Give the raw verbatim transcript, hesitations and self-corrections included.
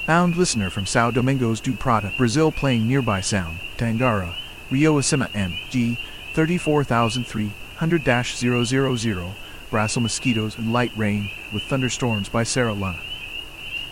Bound listener from Sao Domingos do Prata, Brazil, playing nearby sound. Tangara, Rio Acima M G thirty-four thousand three hundred dash zero zero zero. Brassel mosquitoes and light rain with thunderstorms by Sarah Luna.